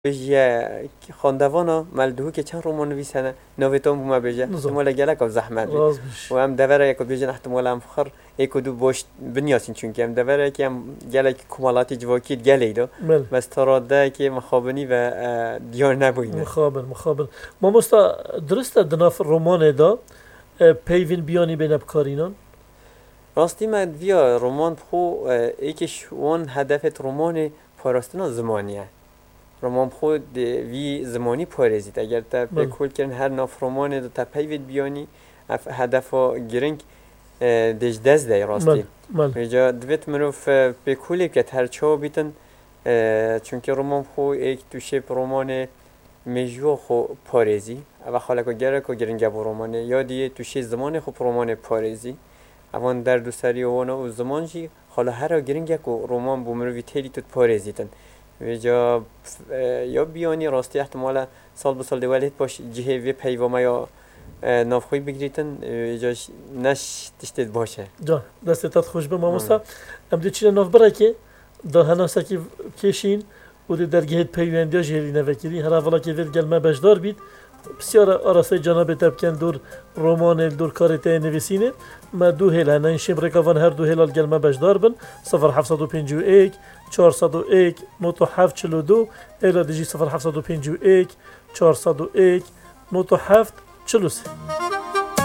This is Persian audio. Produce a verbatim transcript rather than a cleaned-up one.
بيجي خواندوانا ملدهو که چند رمان نویسنه نویتون بوما بيجي احتمال گلک از زحمت بید و هم دوره یک بیجن احتمال هم فخر یک دو باش بنیاسین چون که هم دوره که هم گلک کمالاتی جواکید گلیدو بس تراده که مخابنی و دیار نبوینه مخابن مخابن ما مستا درسته دناف رمان دا پیوین بیانی بین بکارینان راستی من ویا رمان بخو ایکش وان هدفت رمان پاراستنا زمانیه رمان خود وی زمانی پارزید اگر تا بکل کردن هر ناف رمان دا تا پیوید بیانی هدفا گرنگ دیج دست دی راستی اینجا دویت مروف بکلی که هر چاو بیتن چونکه رمان خو ایک توشه رمان مجو خو پارزی و خالکو گره که گرنگ با رمانه یا دیگه توشه زمان خو رمان پارزی اوان در دو سری وانا و زمان جی حالا هر گرنگ یک رمان بومروی تیلی توت پارزیدن ویجا یا بیانی راستی احتمالا سال به سال دوالت باش جهه وی پیوامه یا نافخوی بگیریتن ویجا نش تشتید باشه جا دستتات خوش به ماموستا ام دی چینا ناف برای که دا هناسا که کشین و دی درگهت پیواندیا جهلی نوکری هر اولا که وید گلمه بجدار بید بسیار آراسته جناب تبکن دور رمان دور کارته نویسینه ما دو هل هنن شیم رکاوان هر دو هلال گلمه بجدار بن صفر هفتصد و پنجاه و یک چهارصد و یک نود و هفت چهل و دو الا دیجی صفر هفتصد و پنجاه و یک چهارصد و یک نود و هفت چهل و سه